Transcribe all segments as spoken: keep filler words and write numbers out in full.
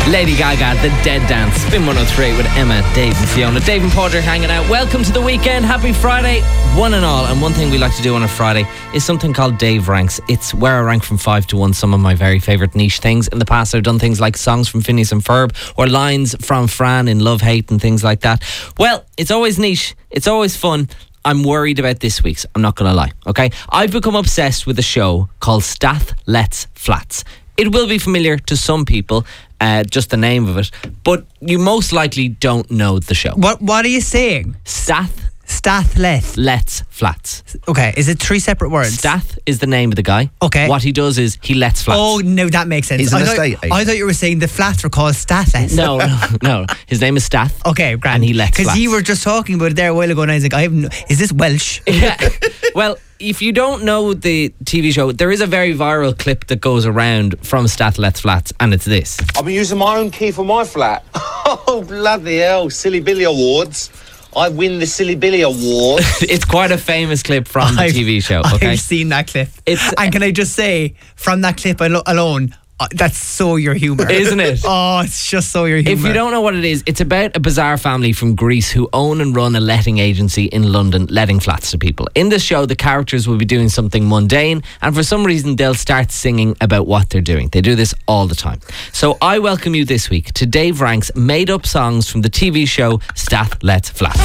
Lady Gaga, The Dead Dance, Spin one oh three with Emma, Dave and Fiona. Dave and Porter hanging out. Welcome to the weekend. Happy Friday, one and all. And one thing we like to do on a Friday is something called Dave Ranks. It's where I rank from five to one some of my very favourite niche things. In the past, I've done things like songs from Phineas and Ferb or lines from Fran in Love, Hate and things like that. Well, it's always niche. It's always fun. I'm worried about this week's. I'm not going to lie, okay? I've become obsessed with a show called Stath Lets Flats. It will be familiar to some people, uh, just the name of it, but you most likely don't know the show. What What are you saying? Stath Stath Lets. Lets Flats. Okay, is it three separate words? Stath is the name of the guy. Okay. What he does is he lets flats. Oh, no, that makes sense. He's an I, thought, estate agent. I thought you were saying the flats were called Stath Lets. No, no, no. His name is Stath. Okay, grand. And he lets Because flats. you were just talking about it there a while ago and I was like, I have no, is this Welsh? Yeah. Well, if you don't know the T V show, there is a very viral clip that goes around from Stath Lets Flats, and it's this. I've been using my own key for my flat. Oh, bloody hell. Silly Billy Awards. I win the Silly Billy Award. It's quite a famous clip from the I've- T V show, okay? I've seen that clip. It's- and can I just say, from that clip alo- alone, uh, that's so your humour. Isn't it? Oh, it's just so your humour. If you don't know what it is, it's about a bizarre family from Greece who own and run a letting agency in London, letting flats to people. In this show, the characters will be doing something mundane, and for some reason, they'll start singing about what they're doing. They do this all the time. So I welcome you this week to Dave Ranks' made-up songs from the T V show Stath Lets Flats.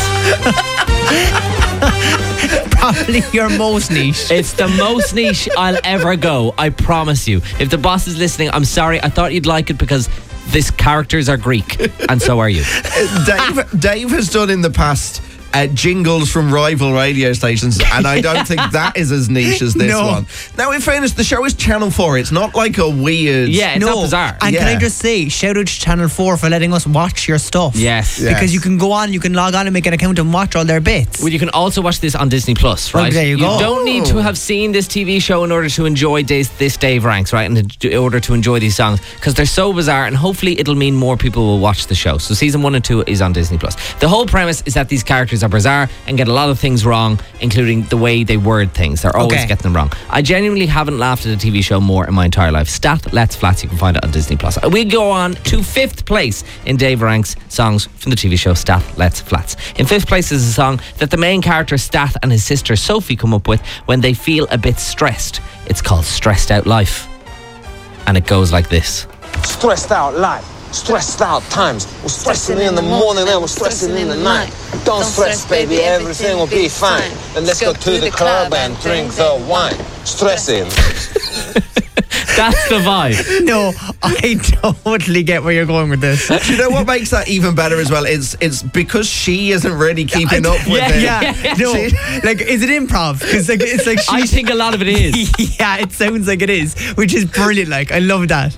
Probably your most niche. It's the most niche I'll ever go, I promise you. If the boss is listening, I'm sorry. I thought you'd like it because these characters are Greek, and so are you. Dave, Dave has done in the past uh, jingles from rival radio stations, and I don't think that is as niche as this No. one. Now, in fairness, the show is Channel four. It's not like a weird... Yeah, it's no, not bizarre. And can Yeah. I just say, shout out to Channel four for letting us watch your stuff. Yes. Yeah. Because Yes. you can go on, you can log on and make an account and watch all their bits. Well, you can also watch this on Disney Plus, right? there you go. don't need to have seen this T V show in order to enjoy this, this Dave Ranks, right? And in order to enjoy these songs, because they're so bizarre, and hopefully it'll mean more people will watch the show. So season one and two is on Disney Plus. The whole premise is that these characters are bizarre and get a lot of things wrong, including the way they word things. They're always Okay. getting them wrong. I genuinely haven't laughed at a T V show more in my entire life. Stath Lets Flats, you can find it on Disney Plus. We go on to fifth place in Dave Ranks' songs from the T V show Stath Lets Flats. In fifth place is a song that the main character Stath and his sister Sophie come up with when they feel a bit stressed. It's called Stressed Out Life. And it goes like this. Stressed out life. Stressed out times. We're stressing in the morning and we're stressing in the night. Don't stress, baby, everything will be fine. Then let's go to the club and drink the wine. Stressing. That's the vibe. No, I totally get where you're going with this. Do you know what makes that even better as well? It's it's because she isn't really keeping up with yeah, it. yeah. No, like, is it improv? Because like, it's like I she's... think a lot of it is. yeah, it sounds like it is, which is brilliant. Like, I love that.